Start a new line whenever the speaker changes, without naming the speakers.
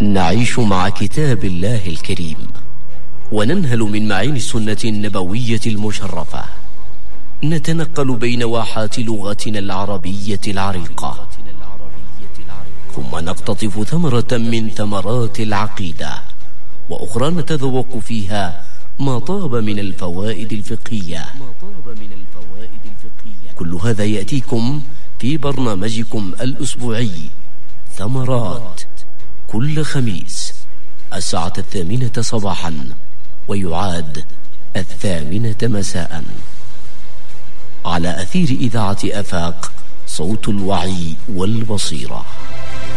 نعيش مع كتاب الله الكريم وننهل من معين السنة النبوية المشرفة، نتنقل بين واحات لغتنا العربية العريقة، ثم نقتطف ثمرة من ثمرات العقيدة، وأخرى نتذوق فيها ما طاب من الفوائد الفقهية. كل هذا يأتيكم في برنامجكم الأسبوعي ثمرات، كل خميس 8:00 صباحا، ويعاد 8:00 مساء، على أثير إذاعة آفاق، صوت الوعي والبصيرة.